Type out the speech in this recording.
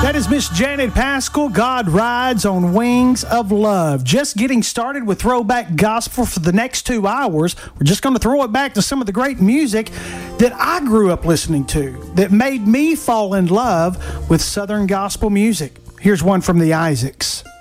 That is Miss Janet Paschal, God Rides on Wings of Love. Just getting started with throwback gospel for the next 2 hours. We're just going to throw it back to some of the great music that I grew up listening to that made me fall in love with Southern gospel music. Here's one from the Isaacs.